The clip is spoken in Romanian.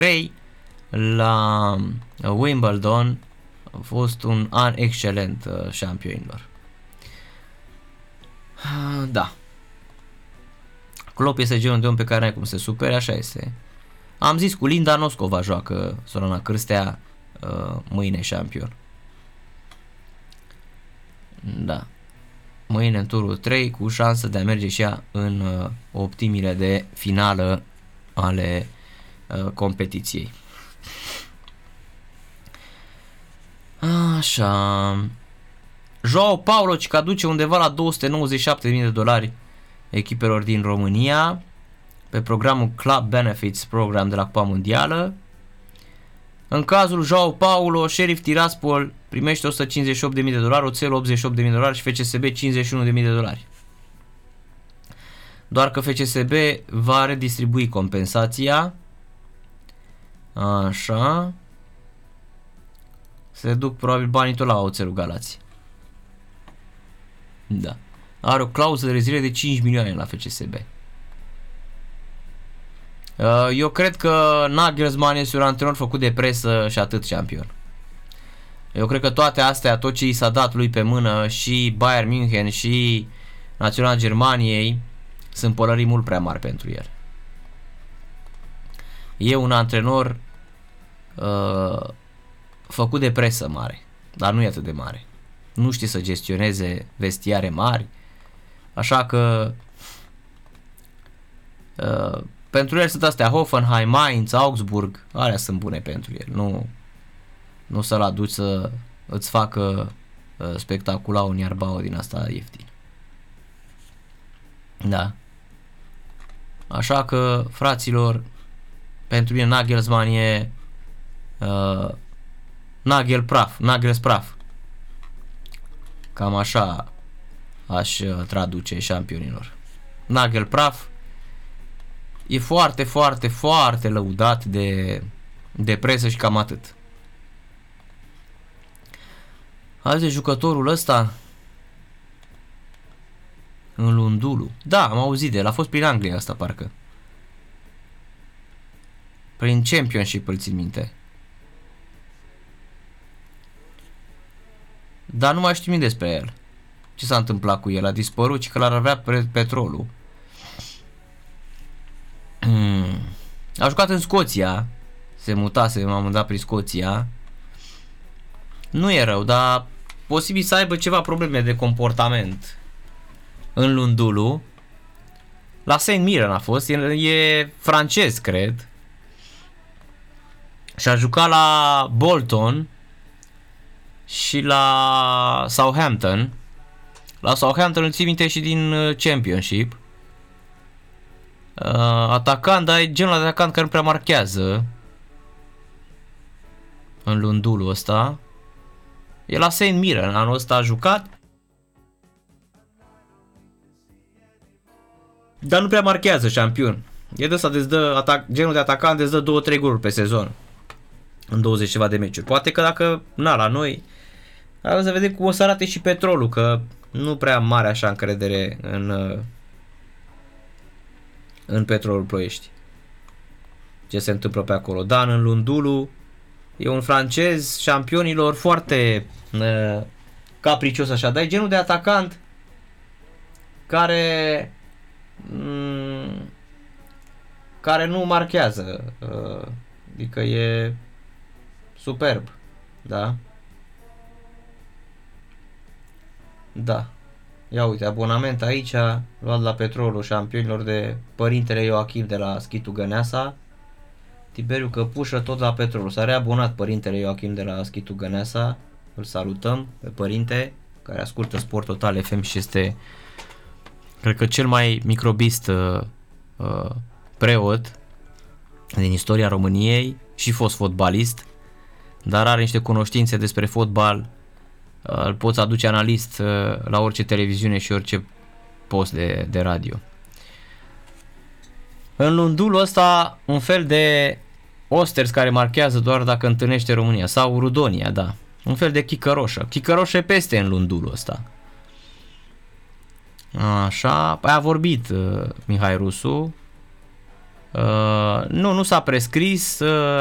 3 la Wimbledon. A fost un an excelent șampionilor. Da. Klopp este genul de om pe care n-ai cum să se supere, așa este. Am zis, cu Linda Noscova joacă Sorana Cârstea mâine șampion. Da. Mâine în turul 3 cu șansă de a merge și ea în optimile de finală ale competiției. Așa. Joao Paulo că aduce undeva la $297.000 echipelor din România pe programul Club Benefits Program de la Cupa Mondială. În cazul Joao Paulo, Sheriff Tiraspol primește $158.000, Oțel $88.000 și FCSB $51.000. Doar că FCSB va redistribui compensația. Așa. Se duc probabil banii tot la Oțelul Galați. Da. Are o clauză de reziliere de 5 milioane la FCSB. Eu cred că Nagelsmann este un antrenor făcut de presă și atât șampion. Eu cred că toate astea, tot ce i s-a dat lui pe mână, și Bayern München și Naționala Germaniei, sunt pălării mult prea mari pentru el. E un antrenor făcut de presă mare, dar nu e atât de mare. Nu știe să gestioneze vestiare mari, așa că pentru el sunt astea Hoffenheim, Mainz, Augsburg, alea sunt bune pentru el. Nu să-l aduci să îți facă spectacula un Iarbao din asta ieftin. Da. Așa că, fraților, pentru mine Nagelsmann e Nagels praf. Cam așa aș traduce șampionilor. Nagel praf e foarte, foarte, foarte lăudat de presă și cam atât. Azi jucătorul ăsta în Lundulu. Da, am auzit de el. A fost prin Anglia asta, parcă. Prin Championship, îl țin minte. Dar nu mai știu nimic despre el. Ce s-a întâmplat cu el? A dispărut și că l-ar avea petrolul. A jucat în Scoția. Se mutase, m-am dat prin Scoția. Nu e rău, dar posibil să aibă ceva probleme de comportament în Lundulu. La St. Mirren a fost. E francez, cred. Și a jucat la Bolton și la Southampton. La Southampton îl țin minte și din Championship. Atacant, dar e genul de atacant care nu prea marchează în Lundulu ăsta. E la St. Mirren, anul ăsta a jucat, dar nu prea marchează șampion. E de ăsta, genul de atacant îți dă 2-3 goluri pe sezon în 20 ceva de meciuri. Poate că dacă, la noi, ar să vedem cum o să arate și petrolul, că nu prea mare așa încredere în Petrolul Ploiești. Ce se întâmplă pe acolo. Dan în Lundulu e un francez șampionilor foarte capricios așa, dar e genul de atacant care nu marchează, adică e superb, da? Da. Ia uite, abonament aici, luat la Petrolul Șampionilor de părintele Ioachim de la Schitu Găneasa. Tiberiu Căpușă, tot la Petrolul. S-a reabonat părintele Ioachim de la Schitu Găneasa. Îl salutăm pe părinte, care ascultă Sport Total FM și este, cred că, cel mai microbist preot din istoria României și fost fotbalist, dar are niște cunoștințe despre fotbal. Îl poți aduce analist la orice televiziune și orice post de radio. În Lundul ăsta, un fel de Osters care marchează doar dacă întâlnește România, sau Rudonia, da. Un fel de Chicăroșă. Chicăroșă e peste în Lundul ăsta. Așa, păi a vorbit Mihai Rusu. Nu s-a prescris,